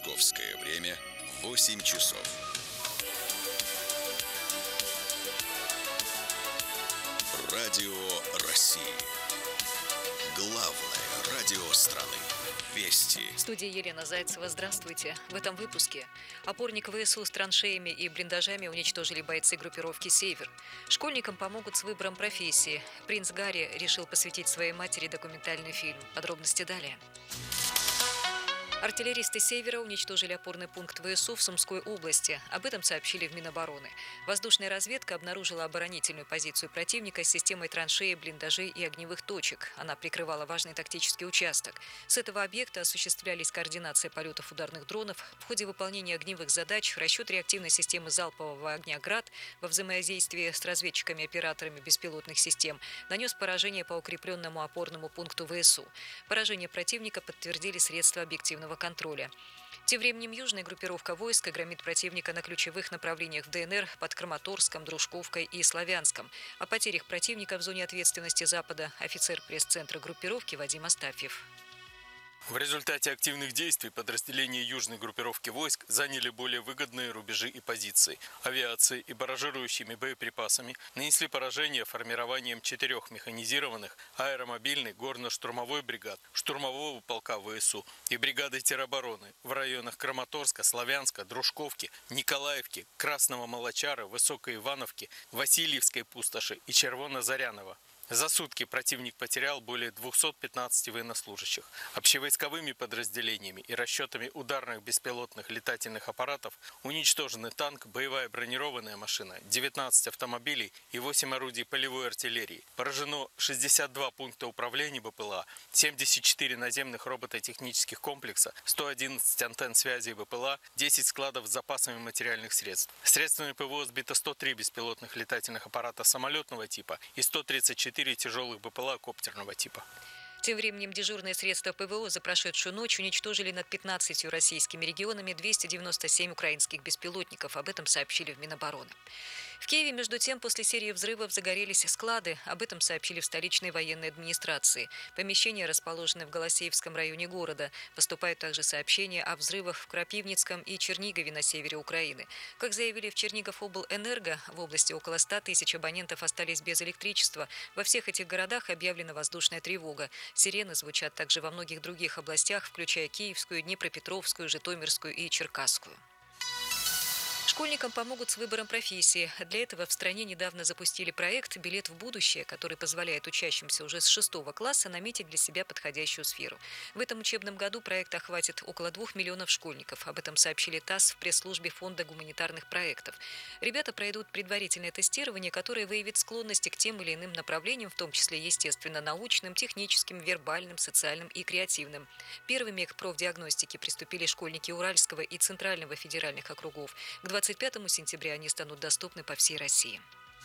Московское время 8 часов. Радио России. Главное радио страны. Вести. В студии Елена Зайцева. Здравствуйте. В этом выпуске. Опорник ВСУ с траншеями и блиндажами уничтожили бойцы группировки «Север». Школьникам помогут с выбором профессии. Принц Гарри решил посвятить своей матери документальный фильм. Подробности далее. Артиллеристы «Севера» уничтожили опорный пункт ВСУ в Сумской области. Об этом сообщили в Минобороны. Воздушная разведка обнаружила оборонительную позицию противника с системой траншеи, блиндажей и огневых точек. Она прикрывала важный тактический участок. С этого объекта осуществлялись координация полетов ударных дронов. В ходе выполнения огневых задач расчет реактивной системы залпового огня «Град» во взаимодействии с разведчиками-операторами беспилотных систем нанес поражение по укрепленному опорному пункту ВСУ. Поражение противника подтвердили средства объективного контроля. Тем временем южная группировка войска громит противника на ключевых направлениях в ДНР под Краматорском, Дружковкой и Славянском. О потерях противника в зоне ответственности Запада офицер пресс-центра группировки Вадим Астафьев. В результате активных действий подразделения южной группировки войск заняли более выгодные рубежи и позиции. Авиацией и баражирующими боеприпасами нанесли поражение формированием 4 механизированных аэромобильных горно-штурмовой бригад, штурмового полка ВСУ и бригады теробороны в районах Краматорска, Славянска, Дружковки, Николаевки, Красного Молочара, Высокой Ивановки, Васильевской пустоши и Червоно-Зарянова. За сутки противник потерял более 215 военнослужащих. Общевойсковыми подразделениями и расчетами ударных беспилотных летательных аппаратов уничтожены танк, боевая бронированная машина, 19 автомобилей и 8 орудий полевой артиллерии. Поражено 62 пункта управления БПЛА, 74 наземных робототехнических комплекса, 111 антенн связи БПЛА, 10 складов с запасами материальных средств. Средствами ПВО сбито 103 беспилотных летательных аппарата самолетного типа и 134 тяжелых БПЛА коптерного типа. Тем временем дежурные средства ПВО за прошедшую ночь уничтожили над 15 российскими регионами 297 украинских беспилотников. Об этом сообщили в Минобороны. В Киеве, между тем, после серии взрывов загорелись склады. Об этом сообщили в столичной военной администрации. Помещения расположены в Голосеевском районе города. Поступают также сообщения о взрывах в Крапивницком и Чернигове на севере Украины. Как заявили в Чернигов-облэнерго, в области около 100 тысяч абонентов остались без электричества. Во всех этих городах объявлена воздушная тревога. Сирены звучат также во многих других областях, включая Киевскую, Днепропетровскую, Житомирскую и Черкасскую. Школьникам помогут с выбором профессии. Для этого в стране недавно запустили проект «Билет в будущее», который позволяет учащимся уже с 6 класса наметить для себя подходящую сферу. В этом учебном году проект охватит около 2 миллионов школьников. Об этом сообщили ТАСС в пресс-службе Фонда гуманитарных проектов. Ребята пройдут предварительное тестирование, которое выявит склонности к тем или иным направлениям, в том числе, естественно, научным, техническим, вербальным, социальным и креативным. Первыми к профдиагностике приступили школьники Уральского и Центрального федеральных округов. К 25 сентября они станут доступны по всей России.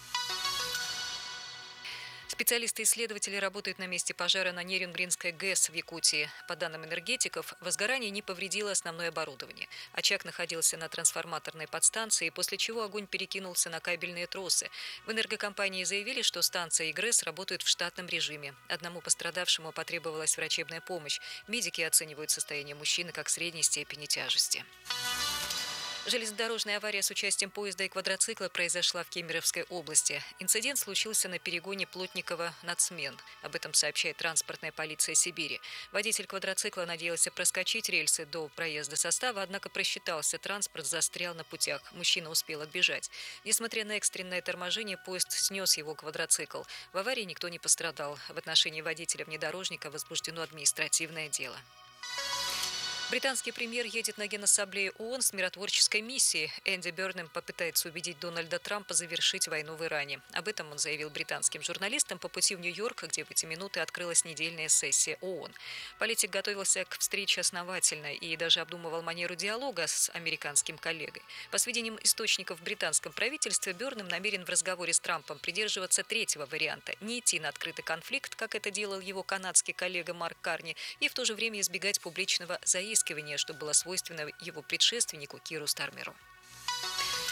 Специалисты-исследователи работают на месте пожара на Нерюнгринской ГЭС в Якутии. По данным энергетиков, возгорание не повредило основное оборудование. Очаг находился на трансформаторной подстанции, после чего огонь перекинулся на кабельные тросы. В энергокомпании заявили, что станция и ГРЭС работают в штатном режиме. Одному пострадавшему потребовалась врачебная помощь. Медики оценивают состояние мужчины как средней степени тяжести. Железнодорожная авария с участием поезда и квадроцикла произошла в Кемеровской области. Инцидент случился на перегоне Плотникова-Нацмен. Об этом сообщает транспортная полиция Сибири. Водитель квадроцикла надеялся проскочить рельсы до проезда состава, однако просчитался. Транспорт застрял на путях. Мужчина успел отбежать. Несмотря на экстренное торможение, поезд снес его квадроцикл. В аварии никто не пострадал. В отношении водителя-внедорожника возбуждено административное дело. Британский премьер едет на Генассамблею ООН с миротворческой миссией. Энди Бернем попытается убедить Дональда Трампа завершить войну в Иране. Об этом он заявил британским журналистам по пути в Нью-Йорк, где в эти минуты открылась недельная сессия ООН. Политик готовился к встрече основательно и даже обдумывал манеру диалога с американским коллегой. По сведениям источников в британском правительстве, Бернем намерен в разговоре с Трампом придерживаться третьего варианта – не идти на открытый конфликт, как это делал его канадский коллега Марк Карни, и в то же время избегать публичного заискивания, что было свойственно его предшественнику Киру Стармеру.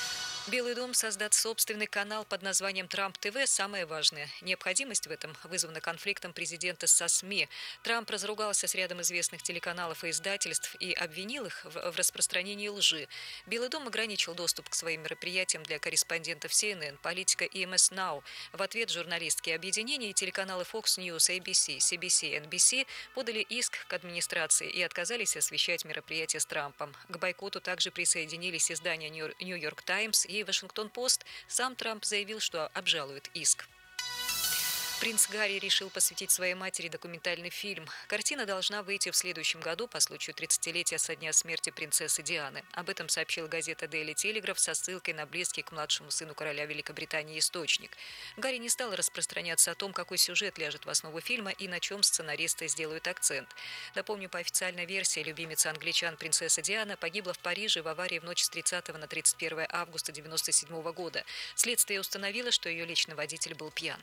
Белый дом создаст собственный канал под названием «Трамп ТВ» самое важное. Необходимость в этом вызвана конфликтом президента со СМИ. Трамп разругался с рядом известных телеканалов и издательств и обвинил их в распространении лжи. Белый дом ограничил доступ к своим мероприятиям для корреспондентов CNN, политика и MS Now. В ответ журналистские объединения и телеканалы Fox News, ABC, CBC, NBC подали иск к администрации и отказались освещать мероприятия с Трампом. К бойкоту также присоединились издания New York Times и Вашингтон-Пост. Сам Трамп заявил, что обжалует иск. Принц Гарри решил посвятить своей матери документальный фильм. Картина должна выйти в следующем году по случаю 30-летия со дня смерти принцессы Дианы. Об этом сообщила газета Daily Telegraph со ссылкой на близкий к младшему сыну короля Великобритании источник. Гарри не стал распространяться о том, какой сюжет ляжет в основу фильма и на чем сценаристы сделают акцент. Напомню, по официальной версии, любимица англичан принцесса Диана погибла в Париже в аварии в ночь с 30 на 31 августа 1997 года. Следствие установило, что ее личный водитель был пьян.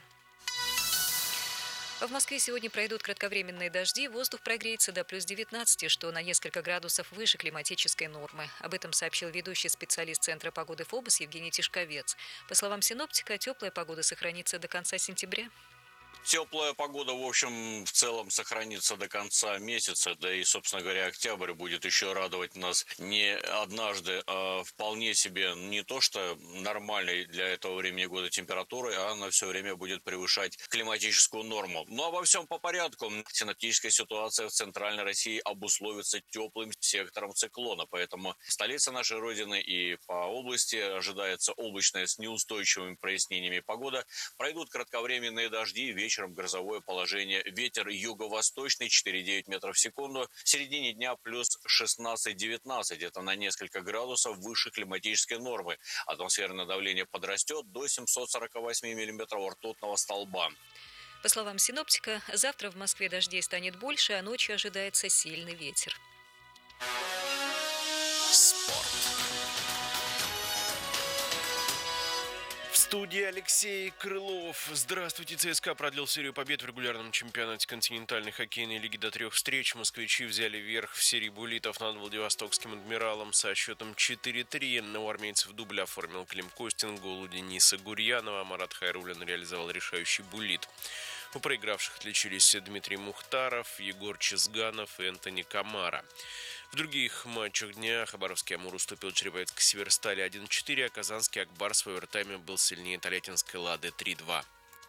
В Москве сегодня пройдут кратковременные дожди, воздух прогреется до плюс 19, что на несколько градусов выше климатической нормы. Об этом сообщил ведущий специалист Центра погоды ФОБОС Евгений Тишковец. По словам синоптика, теплая погода сохранится до конца сентября. Теплая погода, в общем, в целом сохранится до конца месяца, да и, собственно говоря, октябрь будет еще радовать нас не однажды, а вполне себе не то, что нормальной для этого времени года температурой, а она все время будет превышать климатическую норму. Ну а во всем по порядку. Синоптическая ситуация в Центральной России обусловится теплым сектором циклона, поэтому столица нашей Родины и по области ожидается облачная с неустойчивыми прояснениями погода. Пройдут кратковременные дожди, вечером грозовое положение. Ветер юго-восточный 4,9 метров в секунду. В середине дня плюс 16-19. Это на несколько градусов выше климатической нормы. Атмосферное давление подрастет до 748 миллиметров ртутного столба. По словам синоптика, завтра в Москве дождей станет больше, а ночью ожидается сильный ветер. Спорт. В студии Алексей Крылов. Здравствуйте. ЦСКА продлил серию побед в регулярном чемпионате континентальной хоккейной лиги до 3 встреч. Москвичи взяли верх в серии буллитов над Владивостокским адмиралом со счетом 4-3. У армейцев дубль оформил Клим Костин, гол у Дениса Гурьянова. Марат Хайруллин реализовал решающий буллит. У проигравших отличились Дмитрий Мухтаров, Егор Чизганов и Антони Камара. В других матчах дня Хабаровский Амур уступил Череповецкой Северстали 1-4, а казанский Акбарс в овертайме был сильнее Тольяттинской Лады 3-2.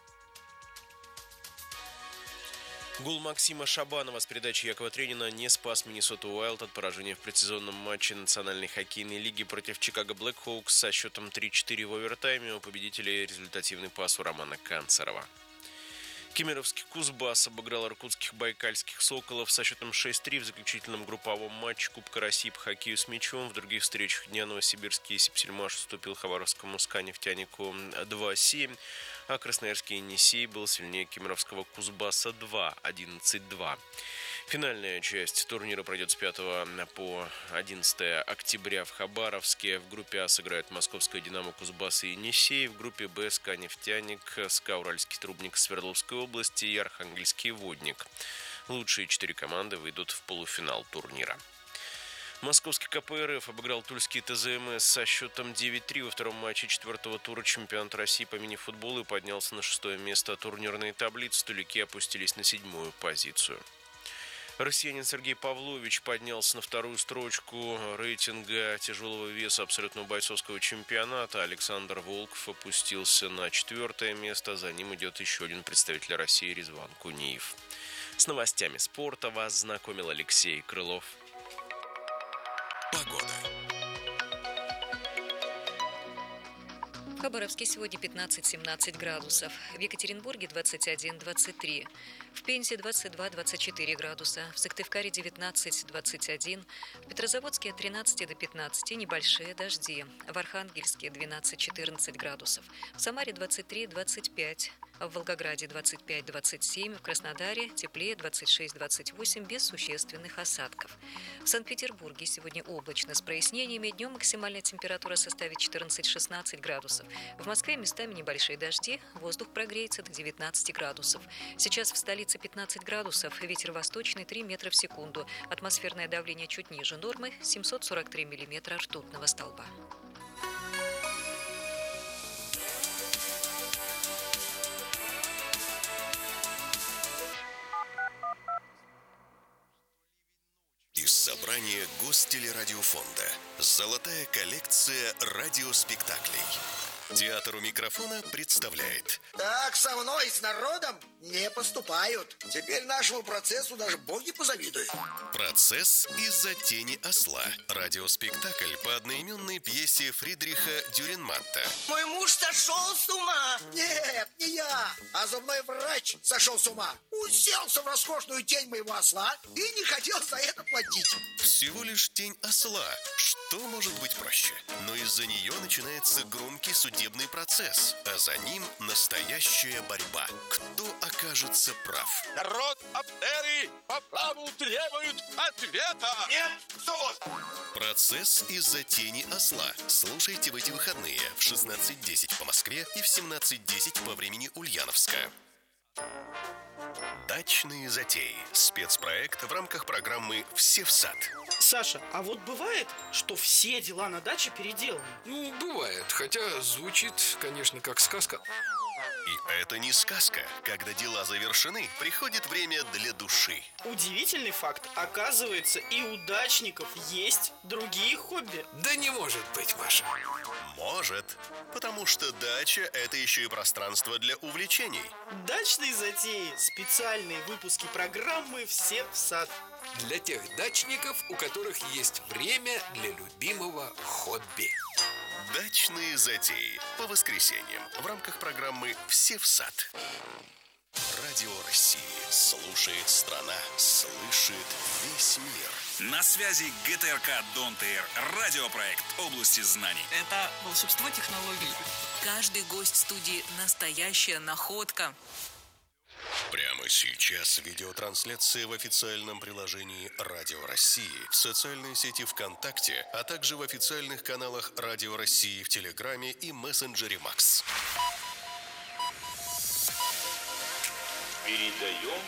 Гол Максима Шабанова с передачи Якова Тренина не спас Миннесоту Уайлд от поражения в предсезонном матче Национальной хоккейной лиги против Чикаго Блэкхоукс со счетом 3-4 в овертайме. У победителей результативный пас у Романа Канцерова. Кемеровский Кузбасс обыграл иркутских Байкальских Соколов со счетом 6-3 в заключительном групповом матче Кубка России по хоккею с мячом. В других встречах дня новосибирский Сипсельмаш уступил хабаровскому СКА Нефтянику 2-7, а красноярский Енисей был сильнее кемеровского Кузбасса 2-11-2. Финальная часть турнира пройдет с 5 по 11 октября в Хабаровске. В группе А сыграют московская «Динамо», Кузбасс и Енисей. В группе Б СКА Нефтяник, СКА Уральский Трубник Свердловской области и Архангельский Водник. Лучшие 4 команды выйдут в полуфинал турнира. Московский КПРФ обыграл тульский ТЗМС со счетом 9-3 во втором матче 4-го тура чемпионата России по мини-футболу и поднялся на 6-е место турнирной таблицы. Туляки опустились на 7-ю позицию. Россиянин Сергей Павлович поднялся на 2-ю строчку рейтинга тяжелого веса абсолютного бойцовского чемпионата. Александр Волков опустился на 4-е место. За ним идет еще один представитель России Резван Куниев. С новостями спорта вас знакомил Алексей Крылов. Погода. В Хабаровске сегодня 15-17 градусов, в Екатеринбурге 21-23, в Пензе 22-24 градуса, в Сыктывкаре 19-21, в Петрозаводске от 13 до 15 небольшие дожди, в Архангельске 12-14 градусов, в Самаре 23-25, в Волгограде 25-27, в Краснодаре теплее 26-28 без существенных осадков. В Санкт-Петербурге сегодня облачно с прояснениями, днем максимальная температура составит 14-16 градусов. В Москве местами небольшие дожди, воздух прогреется до 19 градусов. Сейчас в столице 15 градусов, ветер восточный 3 метра в секунду, атмосферное давление чуть ниже нормы 743 миллиметра ртутного столба. Компания Гостелерадиофонда. Золотая коллекция радиоспектаклей. Театр у микрофона представляет. Так со мной, с народом, не поступают. Теперь нашему процессу даже боги позавидуют. Процесс из-за тени осла. Радиоспектакль по одноименной пьесе Фридриха Дюрренматта. Мой муж сошел с ума. Нет, не я, а зубной врач сошел с ума. Уселся в роскошную тень моего осла и не хотел за это платить. Всего лишь тень осла. Что может быть проще? Но из-за нее начинается громкий судебный процесс, а за ним настоящая борьба. Кто окажется прав? Народ Абдери по праву требует ответа! Нет, суд! Процесс из-за тени осла. Слушайте в эти выходные в 16:10 по Москве и в 17:10 по времени Ульяновска. Дачные затеи. Спецпроект в рамках программы «Все в сад». Саша, а вот бывает, что все дела на даче переделаны? Ну, бывает, хотя звучит, конечно, как сказка. И это не сказка. Когда дела завершены, приходит время для души. Удивительный факт. Оказывается, и у дачников есть другие хобби. Да не может быть, Маша. Может, потому что дача – это еще и пространство для увлечений. Дачные затеи. Специальные выпуски программы «Все в сад». Для тех дачников, у которых есть время для любимого хобби. Дачные затеи по воскресеньям в рамках программы «Все в сад». Радио России. Слушает страна, слышит весь мир. На связи ГТРК Дон-ТР. Радиопроект области знаний. Это волшебство технологий. Каждый гость студии – настоящая находка. Прямо сейчас видеотрансляция в официальном приложении Радио России, в социальной сети ВКонтакте, а также в официальных каналах Радио России в Телеграме и мессенджере Макс. Передаем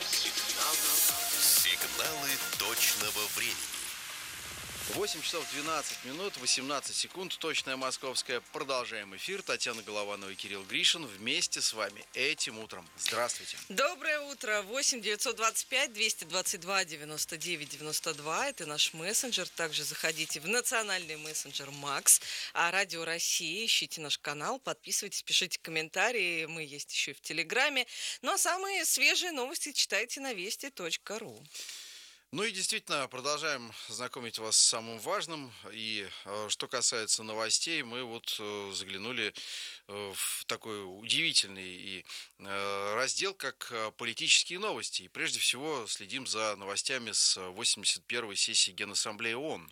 Сигналы точного времени. 8 часов 12 минут, 18 секунд, точное московское. Продолжаем эфир. Татьяна Голованова и Кирилл Гришин вместе с вами этим утром. Здравствуйте. Доброе утро. 8 925 222 99 92. Это наш мессенджер. Также заходите в национальный мессенджер Макс. А Радио России. Ищите наш канал, подписывайтесь, пишите комментарии. Мы есть еще и в Телеграме. Ну а самые свежие новости читайте на вести.ру. Ну и действительно, продолжаем знакомить вас с самым важным. И что касается новостей, мы вот заглянули в такой удивительный раздел, как политические новости. И прежде всего следим за новостями с 81-й сессии Генассамблеи ООН.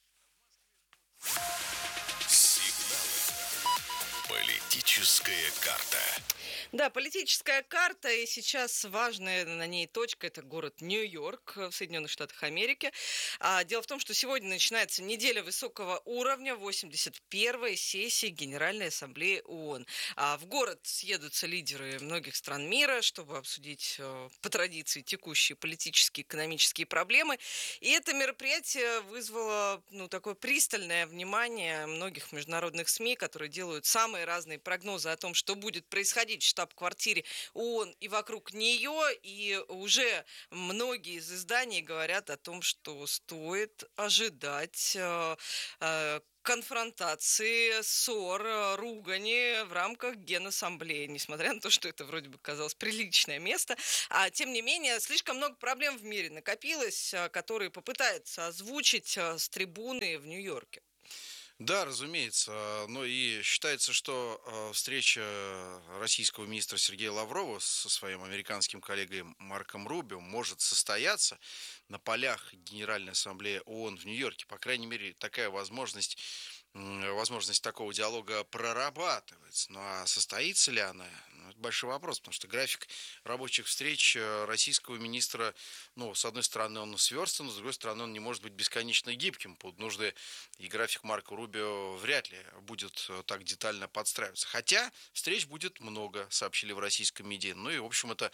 Сигналы. Политическая карта. Да, политическая карта, и сейчас важная на ней точка – это город Нью-Йорк в Соединенных Штатах Америки. Дело в том, что сегодня начинается неделя высокого уровня 81-й сессии Генеральной Ассамблеи ООН. В город съедутся лидеры многих стран мира, чтобы обсудить по традиции текущие политические и экономические проблемы. И это мероприятие вызвало такое пристальное внимание многих международных СМИ, которые делают самые разные прогнозы о том, что будет происходить в штаб-квартире ООН и вокруг нее, и уже многие из изданий говорят о том, что стоит ожидать конфронтации, ссор, ругани в рамках Генассамблеи, несмотря на то, что это вроде бы казалось приличное место. Тем не менее, слишком много проблем в мире накопилось, которые попытаются озвучить с трибуны в Нью-Йорке. Да, разумеется. Но и считается, что встреча российского министра Сергея Лаврова со своим американским коллегой Марком Рубио может состояться на полях Генеральной Ассамблеи ООН в Нью-Йорке. По крайней мере, такая возможность такого диалога прорабатывается. Ну а состоится ли она? Это большой вопрос, потому что график рабочих встреч российского министра, с одной стороны, он сверстан, с другой стороны, он не может быть бесконечно гибким под нужды, и график Марко Рубио вряд ли будет так детально подстраиваться. Хотя встреч будет много, сообщили в российском МИДе. Ну и, в общем, это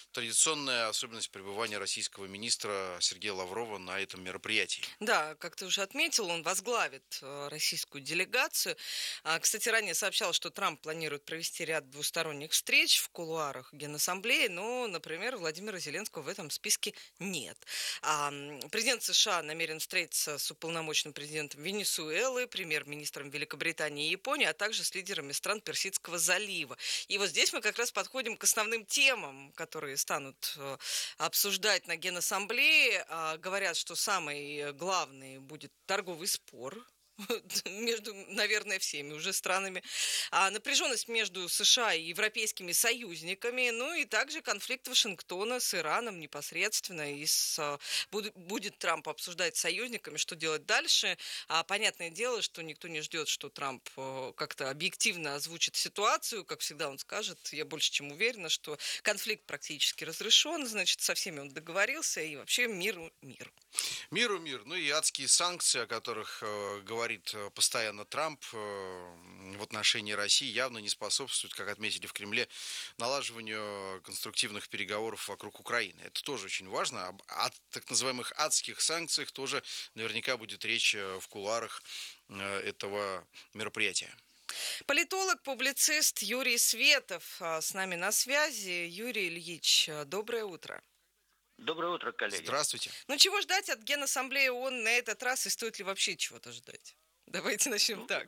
традиционная особенность пребывания российского министра Сергея Лаврова на этом мероприятии. Да, как ты уже отметил, он возглавит российскую делегацию. Кстати, ранее сообщал, что Трамп планирует провести ряд двусторонних встреч в кулуарах Генассамблеи, но, например, Владимира Зеленского в этом списке нет. Президент США намерен встретиться с уполномоченным президентом Венесуэлы, премьер-министром Великобритании и Японии, а также с лидерами стран Персидского залива. И вот здесь мы как раз подходим к основным темам, которые станут обсуждать на Генассамблее. Говорят, что самый главный будет торговый спор между, наверное, всеми уже странами, напряженность между США и европейскими союзниками, ну и также конфликт Вашингтона с Ираном непосредственно. Будет Трамп обсуждать с союзниками, что делать дальше. Понятное дело, что никто не ждет, что Трамп как-то объективно озвучит ситуацию. Как всегда он скажет, я больше чем уверена, что конфликт практически разрешен, значит, со всеми он договорился, и вообще миру мир. Миру мир. Ну и адские санкции, о которых говорит постоянно Трамп в отношении России, явно не способствуют, как отметили в Кремле, налаживанию конструктивных переговоров вокруг Украины. Это тоже очень важно. О так называемых адских санкциях тоже наверняка будет речь в кулуарах этого мероприятия. Политолог, публицист Юрий Светов с нами на связи. Юрий Ильич, доброе утро. Доброе утро, коллеги. Здравствуйте. Ну, чего ждать от Генассамблеи ООН на этот раз, и стоит ли вообще чего-то ждать? Давайте начнем так.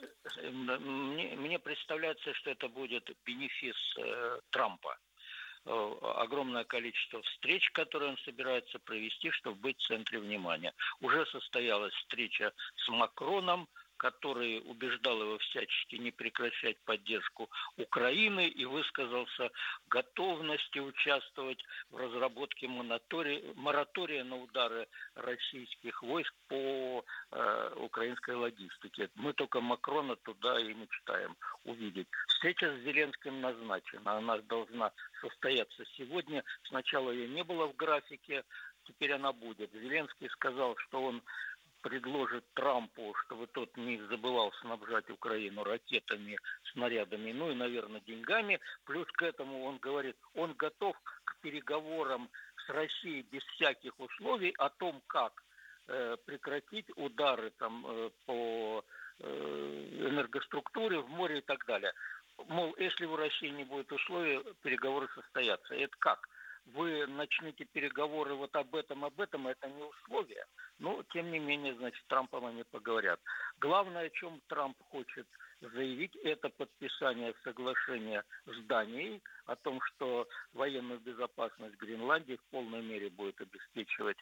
Мне представляется, что это будет бенефис Трампа. Огромное количество встреч, которые он собирается провести, чтобы быть в центре внимания. Уже состоялась встреча с Макроном, который убеждал его всячески не прекращать поддержку Украины и высказался готовности участвовать в разработке моратория на удары российских войск по украинской логистике. Мы только Макрона туда и мечтаем увидеть. Встреча с Зеленским назначена. Она должна состояться сегодня. Сначала ее не было в графике, теперь она будет. Зеленский сказал, что он предложит Трампу, чтобы тот не забывал снабжать Украину ракетами, снарядами, ну и, наверное, деньгами. Плюс к этому он говорит, он готов к переговорам с Россией без всяких условий о том, как прекратить удары там, по энергоструктуре в море и так далее. Мол, если у России не будет условий, переговоры состоятся. Это как? Вы начнете переговоры вот об этом, это не условие. Но, тем не менее, значит, с Трампом они поговорят. Главное, о чем Трамп хочет заявить, это подписание соглашения с Данией о том, что военную безопасность Гренландии в полной мере будет обеспечивать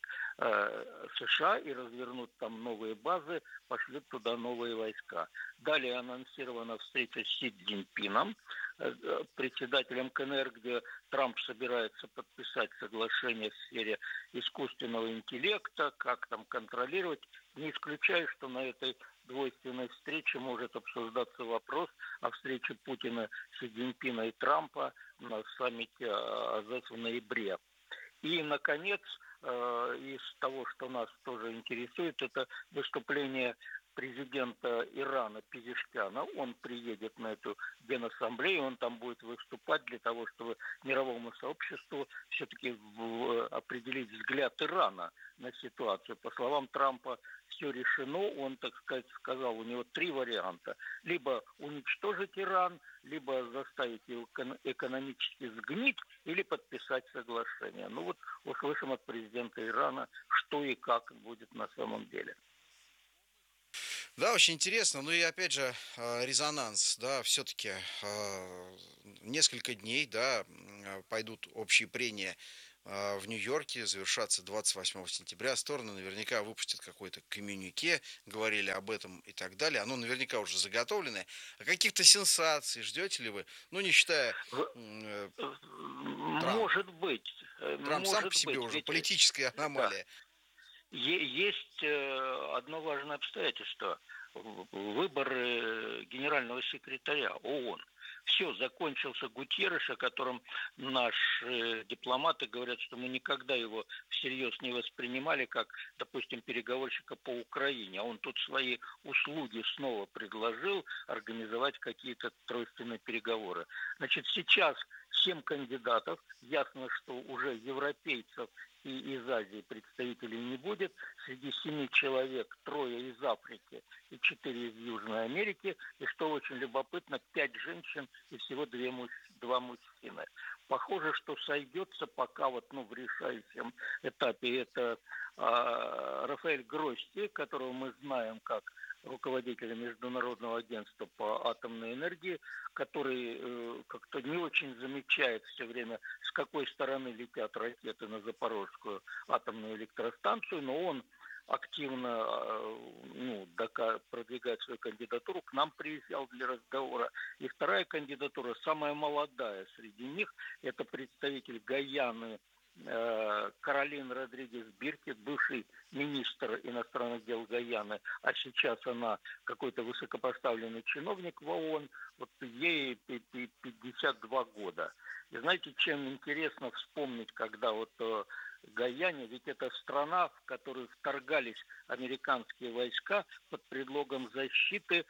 США и развернут там новые базы, пошлют туда новые войска. Далее анонсирована встреча с Си Цзиньпином, председателем КНР, где Трамп собирается подписать соглашение в сфере искусственного интеллекта, как там контролировать. Не исключаю, что на этой двойственной встрече может обсуждаться вопрос о встрече Путина, Си Цзиньпина и Трампа на саммите АЗЭС в ноябре. И, наконец, из того, что нас тоже интересует, это выступление президента Ирана Пезешкяна. Он приедет на эту Генассамблею, он там будет выступать для того, чтобы мировому сообществу все-таки определить взгляд Ирана на ситуацию. По словам Трампа, все решено. Он, так сказать, сказал, у него 3 варианта. Либо уничтожить Иран, либо заставить его экономически сгнить, или подписать соглашение. Ну вот услышим от президента Ирана, что и как будет на самом деле. Да, очень интересно. Ну и опять же резонанс, да, все-таки несколько дней, да, пойдут общие прения в Нью-Йорке, завершатся 28 сентября. Стороны наверняка выпустят какое-то коммюнике, говорили об этом и так далее. Оно наверняка уже заготовленное. А каких-то сенсаций ждете ли вы? Ну, не считая Трампа. Может быть. Трамп сам по себе уже политическая аномалия. Есть одно важное обстоятельство. Выборы генерального секретаря ООН. Все, закончился Гутьерреш, о котором наши дипломаты говорят, что мы никогда его всерьез не воспринимали, как, допустим, переговорщика по Украине. А он тут свои услуги снова предложил организовать какие-то тройственные переговоры. Значит, сейчас 7 кандидатов. Ясно, что уже европейцев и из Азии представителей не будет. Среди 7 человек 3 из Африки и 4 из Южной Америки. И что очень любопытно, 5 женщин и всего 2 мужчины. Похоже, что сойдется пока в решающем этапе. Это Рафаэль Гросси, которого мы знаем как руководителя Международного агентства по атомной энергии, который как-то не очень замечает все время, с какой стороны летят ракеты на Запорожскую атомную электростанцию, но он активно продвигает свою кандидатуру, к нам приезжал для разговора. И вторая кандидатура, самая молодая среди них, это представитель Гайаны Каролин Родригес Биркет, бывший министр иностранных дел Гайаны, а сейчас она какой-то высокопоставленный чиновник в ООН, ей 52 года. И знаете, чем интересно вспомнить, когда Гаяне, ведь это страна, в которую вторгались американские войска под предлогом защиты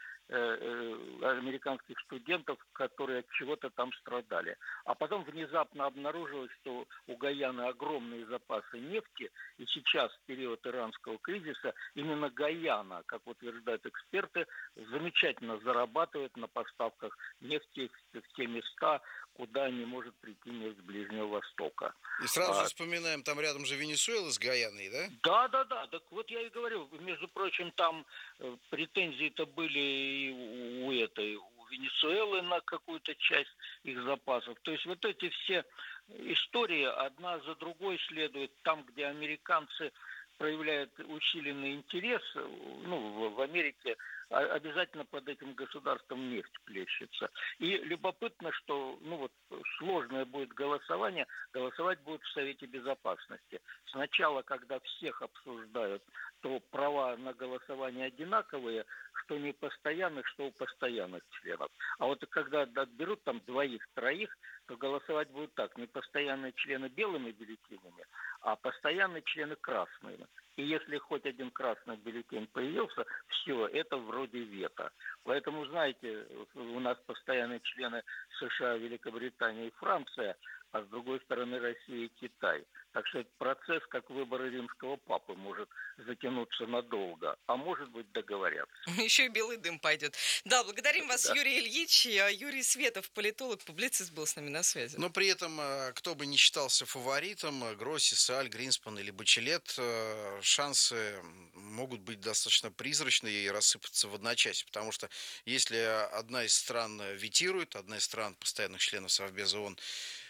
американских студентов, которые от чего-то там страдали. А потом внезапно обнаружилось, что у Гаяны огромные запасы нефти, и сейчас, в период иранского кризиса, именно Гаяна, как утверждают эксперты, замечательно зарабатывает на поставках нефти в те места, куда не может прийти нефть с Ближнего Востока. И сразу же вспоминаем, там рядом же Венесуэла с Гаяной, да? Да. Так вот я и говорю, между прочим, там претензии-то были и у Венесуэлы на какую-то часть их запасов. То есть вот эти все истории одна за другой следуют там, где американцы проявляют усиленный интерес, в Америке обязательно под этим государством нефть плещется. И любопытно, что сложное будет голосование, голосовать будет в Совете Безопасности. Сначала, когда всех обсуждают, то права на голосование одинаковые, что не постоянных, что у постоянных членов. А вот когда отберут там 2-3, то голосовать будет так: непостоянные члены белыми бюллетенями, а постоянные члены красными. И если хоть один красный бюллетень появился, все, это вроде вето. Поэтому, знаете, у нас постоянные члены США, Великобритания и Франция, а с другой стороны Россия и Китай. Так что этот процесс, как выборы римского папы, может затянуться надолго, а может быть договорятся. Еще и белый дым пойдет. Да, благодарим вас, Юрий Ильич. Юрий Светов, политолог, публицист, был с нами на связи. Но при этом, кто бы ни считался фаворитом, Гросси, Сааль, Гринспан или Бачелет, шансы могут быть достаточно призрачные и рассыпаться в одночасье. Потому что если одна из стран ветирует, одна из стран постоянных членов Совбеза ООН,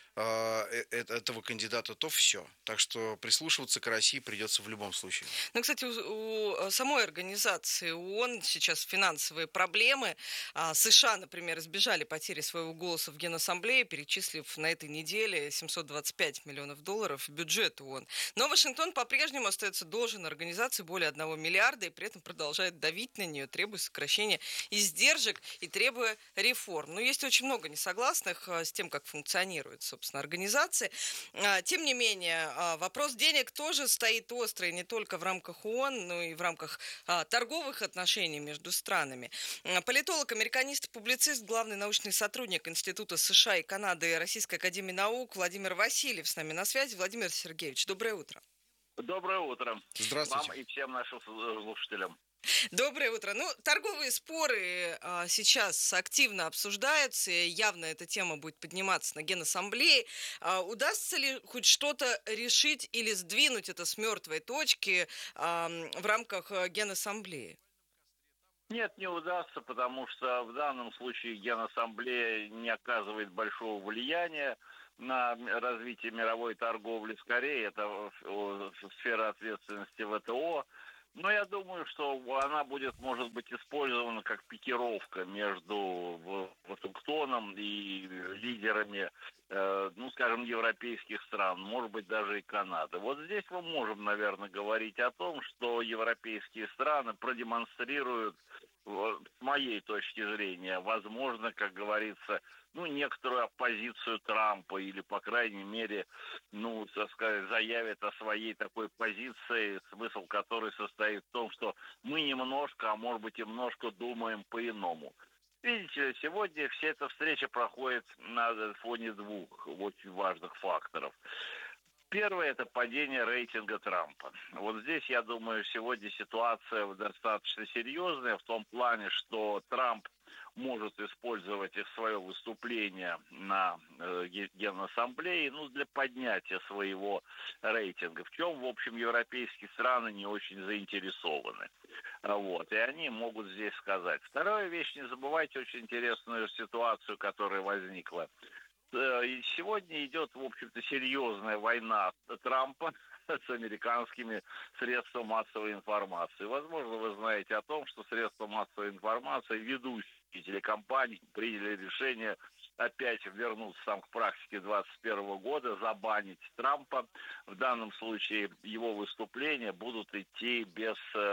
этого кандидата, то все. Так что прислушиваться к России придется в любом случае. Кстати, у самой организации ООН сейчас финансовые проблемы. США, например, избежали потери своего голоса в Генассамблее, перечислив на этой неделе $725 миллионов в бюджет ООН. Но Вашингтон по-прежнему остается должен организации более 1 миллиарда и при этом продолжает давить на нее, требуя сокращения издержек и требуя реформ. Но есть очень много несогласных с тем, как функционирует, собственно, организации. Тем не менее, вопрос денег тоже стоит острый не только в рамках ООН, но и в рамках торговых отношений между странами. Политолог, американист и публицист, главный научный сотрудник Института США и Канады Российской академии наук Владимир Васильев с нами на связи. Владимир Сергеевич, доброе утро. Доброе утро. Здравствуйте. Вам и всем нашим слушателям. Доброе утро. Торговые споры сейчас активно обсуждаются, и явно эта тема будет подниматься на Генассамблее. Удастся ли хоть что-то решить или сдвинуть это с мертвой точки в рамках Генассамблеи? Нет, не удастся, потому что в данном случае Генассамблея не оказывает большого влияния на развитие мировой торговли. Скорее, это сфера ответственности ВТО. Но я думаю, что она будет, может быть, использована как пикировка между Вашингтоном и лидерами ну, скажем, европейских стран, может быть, даже и Канады. Вот здесь мы можем, наверное, говорить о том, что европейские страны продемонстрируют, с моей точки зрения, возможно, как говорится, ну, некоторую оппозицию Трампа или, по крайней мере, ну, так сказать, заявят о своей такой позиции, смысл которой состоит в том, что мы немножко, а может быть и немножко думаем по-иному. Видите, сегодня вся эта встреча проходит на фоне двух очень важных факторов. Первое – это падение рейтинга Трампа. Вот здесь, я думаю, сегодня ситуация достаточно серьезная в том плане, что Трамп может использовать свое выступление на Генассамблее, ну, для поднятия своего рейтинга, в чем, в общем, европейские страны не очень заинтересованы. Вот, и они могут здесь сказать. Вторая вещь, не забывайте очень интересную ситуацию, которая возникла. И сегодня идет, в общем-то, серьезная война Трампа с американскими средствами массовой информации. Возможно, вы знаете о том, что средства массовой информации, ведущие телекомпании, приняли решение опять вернуться там к практике 2021 года, забанить Трампа. В данном случае его выступления будут идти без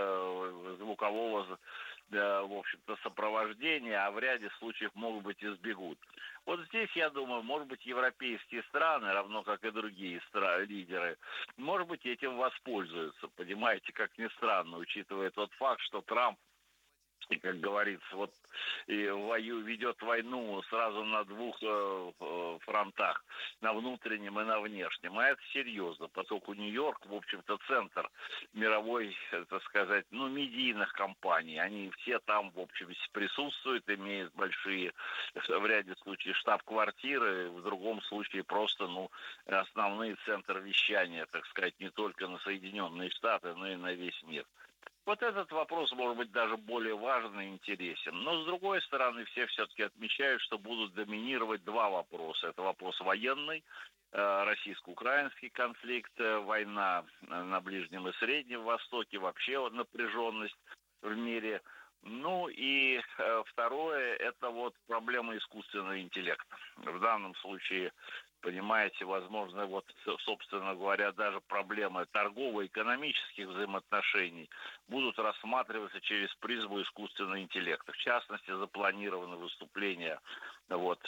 звукового, в общем-то, сопровождения, а в ряде случаев, могут быть, избегут. Вот здесь, я думаю, может быть, европейские страны, равно как и другие лидеры, может быть, этим воспользуются. Понимаете, как ни странно, учитывая тот факт, что Трамп, и, как говорится, вот и ведет войну сразу на двух фронтах, на внутреннем и на внешнем. А это серьезно, поскольку Нью-Йорк, в общем-то, центр мировой, так сказать, ну, медийных компаний. Они все там, в общем, присутствуют, имеют большие, в ряде случаев, штаб-квартиры, в другом случае просто, ну, основные центры вещания, так сказать, не только на Соединенные Штаты, но и на весь мир. Вот этот вопрос, может быть, даже более важный и интересен. Но, с другой стороны, все все-таки отмечают, что будут доминировать два вопроса. Это вопрос военный, российско-украинский конфликт, война на Ближнем и Среднем Востоке, вообще напряженность в мире. Ну и второе, это вот проблема искусственного интеллекта. В данном случае, понимаете, возможно, вот, собственно говоря, даже проблемы торгово-экономических взаимоотношений будут рассматриваться через призму искусственного интеллекта. В частности, запланировано выступление вот,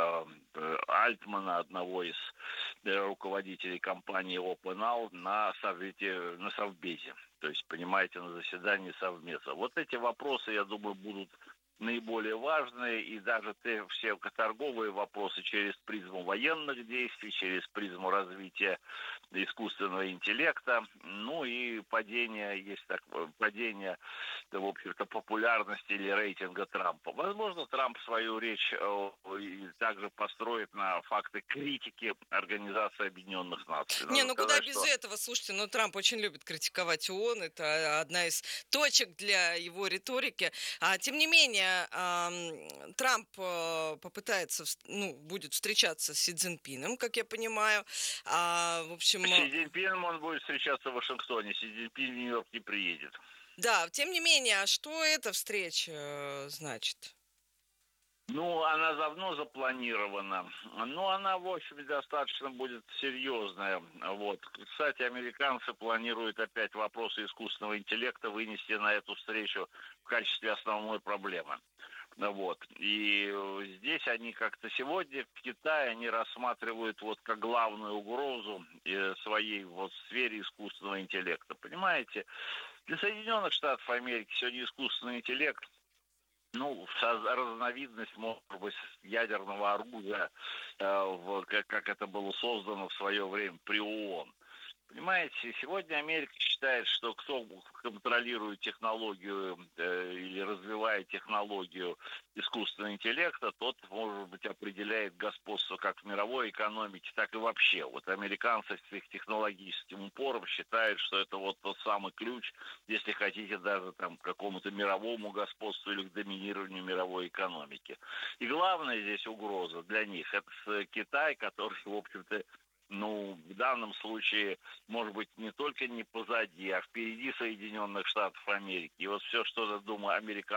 Альтмана, одного из руководителей компании OpenAI, на Совбезе. То есть, понимаете, на заседании Совмеса. Вот эти вопросы, я думаю, будут наиболее важные, и даже все торговые вопросы через призму военных действий, через призму развития искусственного интеллекта, ну и падение, в общем-то, популярности или рейтинга Трампа. Возможно, Трамп свою речь также построит на факты критики Организации Объединенных Наций. Не, ну куда без этого, слушайте, ну Трамп очень любит критиковать ООН, это одна из точек для его риторики, тем не менее, Трамп попытается, ну, будет встречаться с Си Цзиньпином, как я понимаю. В общем... С Си Цзиньпином он будет встречаться в Вашингтоне. Си Цзиньпин в Нью-Йорк не приедет. Да, тем не менее, а что эта встреча значит? Ну, она давно запланирована, но она, в общем, достаточно будет серьезная. Вот. Кстати, американцы планируют опять вопросы искусственного интеллекта вынести на эту встречу в качестве основной проблемы. Вот. И здесь они как-то сегодня в Китае они рассматривают вот как главную угрозу своей вот сфере искусственного интеллекта. Понимаете, для Соединенных Штатов Америки сегодня искусственный интеллект, ну, разновидность, может быть, ядерного оружия, как это было создано в свое время при ООН. Понимаете, сегодня Америка считает, что кто контролирует технологию или развивает технологию искусственного интеллекта, тот, может быть, определяет господство как в мировой экономике, так и вообще. Вот американцы с их технологическим упором считают, что это вот тот самый ключ, если хотите, даже там к какому-то мировому господству или к доминированию мировой экономики. И главная здесь угроза для них – это Китай, который, в общем-то, ну, в данном случае, может быть, не только не позади, а впереди Соединенных Штатов Америки. И вот все, что, я думаю, американцы